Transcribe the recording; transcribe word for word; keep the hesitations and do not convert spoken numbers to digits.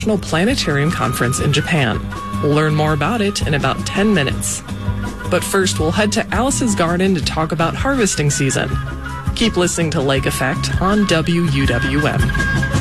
Planetarium Conference in Japan. We'll learn more about it in about ten minutes. But first, we'll head to Alice's garden to talk about harvesting season. Keep listening to Lake Effect on W U W M.